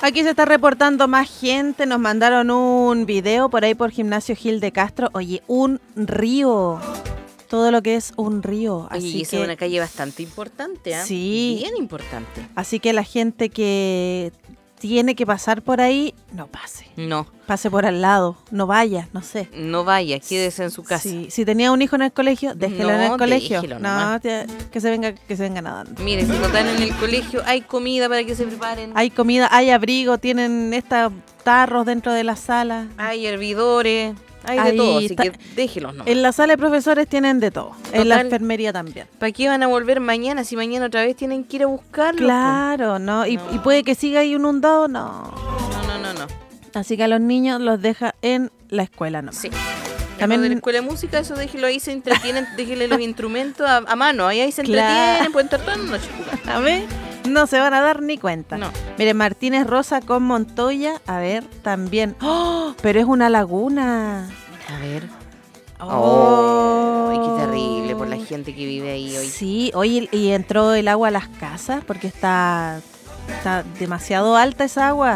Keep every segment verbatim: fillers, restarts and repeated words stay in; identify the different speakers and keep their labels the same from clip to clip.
Speaker 1: Aquí se está reportando más gente. Nos mandaron un video por ahí por Gimnasio Gil de Castro. Oye, un río. Todo lo que es un río.
Speaker 2: Oye,
Speaker 1: así
Speaker 2: y esa
Speaker 1: que,
Speaker 2: es una calle bastante importante, ¿eh?
Speaker 1: Sí.
Speaker 2: Bien importante.
Speaker 1: Así que la gente que tiene que pasar por ahí, no pase.
Speaker 2: No.
Speaker 1: Pase por al lado. No vaya, no sé.
Speaker 2: No vaya, quédese en su casa.
Speaker 1: Sí. Si tenía un hijo en el colegio, déjelo
Speaker 2: No,
Speaker 1: en el colegio.
Speaker 2: déjelo
Speaker 1: No,
Speaker 2: nomás.
Speaker 1: te- que se venga, que se venga nadando.
Speaker 2: Mire, si no están en el colegio, hay comida para que se preparen.
Speaker 1: Hay comida, hay abrigo, tienen estos tarros dentro de la sala.
Speaker 2: Hay hervidores, hay de
Speaker 1: Ahí
Speaker 2: todo, así
Speaker 1: está.
Speaker 2: que déjelos nomás.
Speaker 1: En la sala de profesores tienen de todo. En la
Speaker 2: Total.
Speaker 1: enfermería también.
Speaker 2: ¿Para qué van a volver mañana si mañana otra vez tienen que ir a buscarlo? po?
Speaker 1: Claro, ¿no? Y,
Speaker 2: No.
Speaker 1: y puede que siga ahí inundado, no.
Speaker 2: No, no, no, no.
Speaker 1: Así que a los niños los deja en la escuela nomás.
Speaker 2: Sí.
Speaker 1: También-
Speaker 2: También de la escuela de música, eso déjelo ahí, se entretienen, déjele los instrumentos a, a mano, ahí, ahí se
Speaker 1: Claro.
Speaker 2: entretienen, pueden estar toda la noche jugando.
Speaker 1: A ver, no se van a dar ni cuenta.
Speaker 2: No.
Speaker 1: Miren, Martínez Rosa con Montoya, a ver, también. ¡Oh! Pero es una laguna.
Speaker 2: A ver.
Speaker 1: ¡Oh!
Speaker 2: Ay, qué terrible por la gente que vive ahí hoy.
Speaker 1: Sí, oye, y entró el agua a las casas porque está, está demasiado alta esa agua.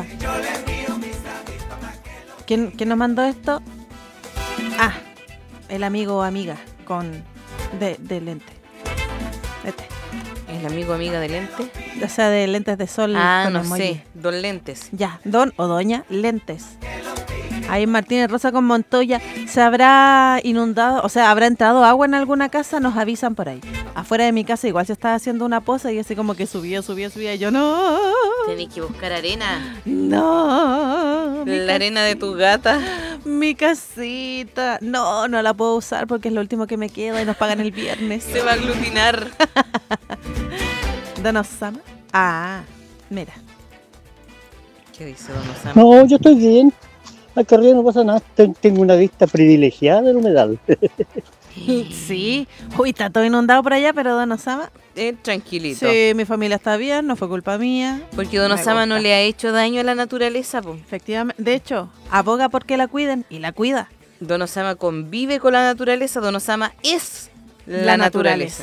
Speaker 1: ¿Quién, quién nos mandó esto? Ah, el amigo o amiga con de, de lente. Este.
Speaker 2: ¿El amigo amiga de lente?
Speaker 1: O sea, de lentes de sol.
Speaker 2: Ah,
Speaker 1: con
Speaker 2: no
Speaker 1: emoji.
Speaker 2: sé, don lentes.
Speaker 1: Ya, don o doña, lentes. Ahí en Martínez Rosa con Montoya. ¿Se habrá inundado, o sea, habrá entrado agua en alguna casa? Nos avisan por ahí. Afuera de mi casa igual se estaba haciendo una poza y así como que subía, subía, subía. Y yo, no,
Speaker 2: Tenés que buscar arena.
Speaker 1: no. Mi,
Speaker 2: La arena de tu gata.
Speaker 1: mi casita. No, no la puedo usar porque es lo último que me queda y nos pagan el viernes.
Speaker 2: Se va a aglutinar.
Speaker 1: Don Osama. Ah, mira.
Speaker 2: ¿Qué dice don Osama?
Speaker 3: No, yo estoy bien. Acá arriba no pasa nada. Ten- Tengo una vista privilegiada del humedal.
Speaker 1: Sí. Uy, está todo inundado por allá, pero Don Osama.
Speaker 2: Eh, tranquilito.
Speaker 1: Sí, mi familia está bien, no fue culpa mía.
Speaker 2: Porque don
Speaker 1: Me
Speaker 2: Osama no
Speaker 1: gusta.
Speaker 2: le ha hecho daño a la naturaleza, po.
Speaker 1: Efectivamente. De hecho, aboga porque la cuiden y la cuida.
Speaker 2: Don Osama convive con la naturaleza, don Osama es la,
Speaker 1: La
Speaker 2: naturaleza.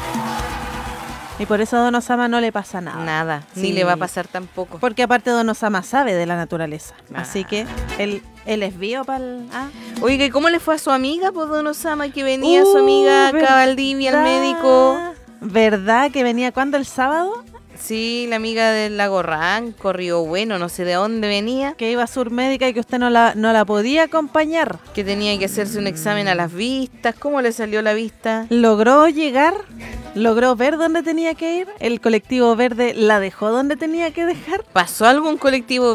Speaker 1: Y por eso a Don Osama no le pasa nada.
Speaker 2: Nada,
Speaker 1: Sí.
Speaker 2: ni le va a pasar tampoco.
Speaker 1: Porque aparte Don Osama sabe de la naturaleza.
Speaker 2: Ah.
Speaker 1: Así que él, él es bio para el... Ah.
Speaker 2: Oiga, ¿y cómo le fue a su amiga, pues, don Osama, que venía su
Speaker 1: Uh,
Speaker 2: amiga acá a Valdivia al
Speaker 1: ¿verdad?
Speaker 2: médico?
Speaker 1: ¿Verdad que venía cuándo? ¿El sábado?
Speaker 2: Sí, la amiga del Lago Ranco, Río Bueno, no sé de dónde venía,
Speaker 1: Que iba a Sur Médica y que usted no la, no la podía acompañar.
Speaker 2: que tenía que hacerse un examen a las vistas. ¿Cómo le salió la vista?
Speaker 1: ¿Logró llegar? ¿Logró ver dónde tenía que ir? ¿El colectivo verde la dejó donde tenía que dejar?
Speaker 2: ¿Pasó algún colectivo